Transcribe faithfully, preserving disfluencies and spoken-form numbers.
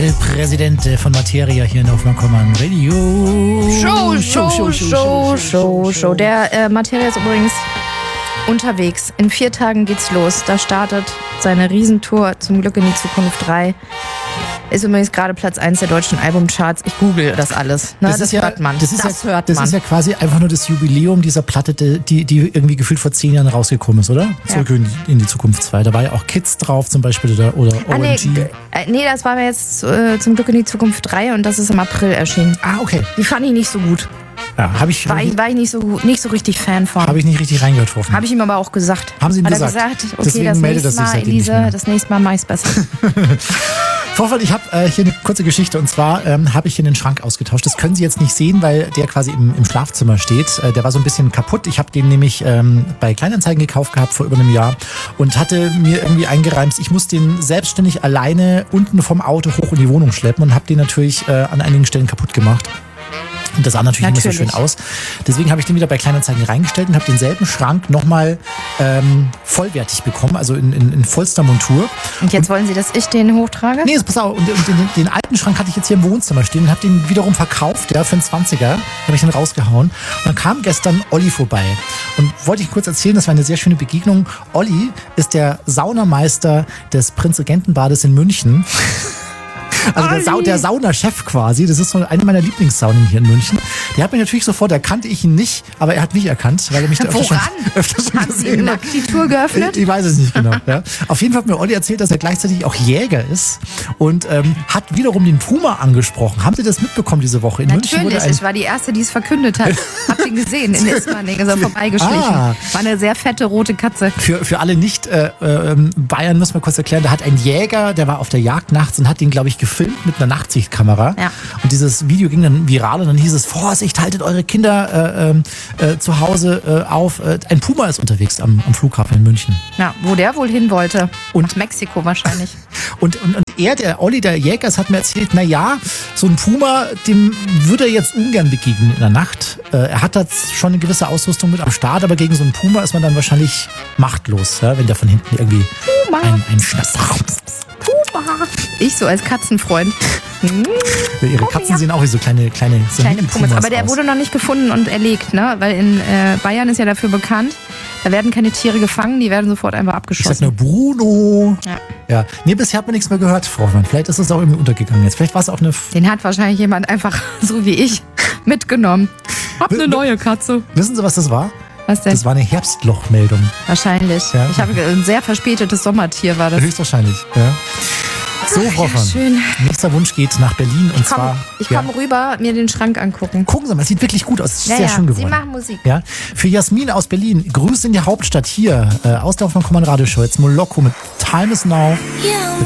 El Presidente von Materia hier in Aufmerk Radio. Show, Show, Show, Show, Show, Show. Der äh, Materia ist übrigens unterwegs. In vier Tagen geht's los. Da startet seine Riesentour Zum Glück in die Zukunft drei. Ist übrigens gerade Platz eins der deutschen Albumcharts. Ich google das alles. Ne? Das, das ist ja, hört man. Das, ist das ja, hört das man. ist ja quasi einfach nur das Jubiläum dieser Platte, die, die irgendwie gefühlt vor zehn Jahren rausgekommen ist, oder? Zurück ja. in, die, in die Zukunft zwei. Da war ja auch Kids drauf zum Beispiel oder, oder ah, O M G. Nee, äh, nee, das war jetzt äh, Zum Glück in die Zukunft drei und das ist im April erschienen. Ah, okay. Die fand ich nicht so gut. Ja, hab ich, war, ich, war ich nicht so nicht so richtig Fan von. Habe ich nicht richtig reingehört, Hoffen. Habe ich ihm aber auch gesagt. Haben Sie ihm Hat gesagt? Er gesagt, okay, Deswegen das meldet nächste er sich Mal, seitdem Elise, nicht mehr. das nächste Mal mach ich's besser. Vorfall, ich habe äh, hier eine kurze Geschichte und zwar ähm, habe ich hier den Schrank ausgetauscht. Das können Sie jetzt nicht sehen, weil der quasi im, im Schlafzimmer steht. Äh, der war so ein bisschen kaputt. Ich habe den nämlich ähm, bei Kleinanzeigen gekauft gehabt vor über einem Jahr und hatte mir irgendwie eingereimt, ich muss den selbstständig alleine unten vom Auto hoch in die Wohnung schleppen und habe den natürlich äh, an einigen Stellen kaputt gemacht. Und das sah natürlich, natürlich nicht so schön aus. Deswegen habe ich den wieder bei Kleinanzeigen reingestellt und habe denselben Schrank nochmal ähm, vollwertig bekommen, also in, in, in vollster Montur. Und jetzt und, wollen Sie, dass ich den hochtrage? Nee, pass auf. Und, und den, den alten Schrank hatte ich jetzt hier im Wohnzimmer stehen und habe den wiederum verkauft, ja, für einen zwanziger. Habe ich den rausgehauen. Und dann kam gestern Olli vorbei. Und wollte ich kurz erzählen, das war eine sehr schöne Begegnung. Olli ist der Saunameister des Prinzregentenbades in München. Also der, Sa- der Saunachef quasi, das ist so eine meiner Lieblingssaunen hier in München. Der hat mich natürlich sofort erkannt, ich ihn nicht, aber er hat mich erkannt, weil er mich da öfter schon, öfter schon Haben Sie ihm nackt die Tour geöffnet? Ich, ich weiß es nicht genau. Ja. Auf jeden Fall hat mir Olli erzählt, dass er gleichzeitig auch Jäger ist und ähm, hat wiederum den Puma angesprochen. Haben Sie das mitbekommen diese Woche? In Natürlich, München ein ich war die Erste, die es verkündet hat. Hab ihn gesehen, in Ismaning ist er vorbeigeschlichen. Ah. War eine sehr fette rote Katze. Für, für alle nicht äh, äh, Bayern müssen wir kurz erklären, da hat ein Jäger, der war auf der Jagd nachts und hat ihn, glaube ich, gefilmt mit einer Nachtsichtkamera. Ja. Und dieses Video ging dann viral und dann hieß es, Vorsicht, haltet eure Kinder äh, äh, zu Hause äh, auf. Äh, ein Puma ist unterwegs am, am Flughafen in München. Ja, wo der wohl hin wollte. Und nach Mexiko wahrscheinlich. Und, und, und er, der Olli, der Jägers, hat mir erzählt, na ja, so ein Puma, dem würde er jetzt ungern begegnen in der Nacht. Äh, er hat da schon eine gewisse Ausrüstung mit am Start, aber gegen so einen Puma ist man dann wahrscheinlich machtlos, ja, wenn der von hinten irgendwie Puma. ein, ein Schnaps. Puma. Ich so als Katzenfreund. Hm. Ihre Katzen sehen auch wie so kleine kleine, so kleine Pumas. Aber der aus. wurde noch nicht gefunden und erlegt, ne? Weil in äh, Bayern ist ja dafür bekannt, da werden keine Tiere gefangen, die werden sofort einfach abgeschossen. Ich sag nur Bruno. Ja. Ja. Nee, bisher hat man nichts mehr gehört, Frau Hoffmann. Vielleicht ist es auch irgendwie untergegangen jetzt. Vielleicht war es auch eine... Den hat wahrscheinlich jemand einfach, so wie ich, mitgenommen. Hab eine neue Katze. Wissen Sie, was das war? Was denn? Das war eine Herbstlochmeldung. Wahrscheinlich. Ja. Ich habe ein sehr verspätetes Sommertier, war das. Höchstwahrscheinlich, ja. So, Frau ja, schön. Nächster Wunsch geht nach Berlin und ich komm, zwar... Ich komme ja. rüber, mir den Schrank angucken. Gucken Sie mal, es sieht wirklich gut aus. Es ist ja, sehr ja. schön geworden. Sie machen Musik. Ja. Für Jasmin aus Berlin, Grüße in die Hauptstadt hier. Äh, Auslauf von Command Radio Show. Jetzt Moloko mit Time is Now.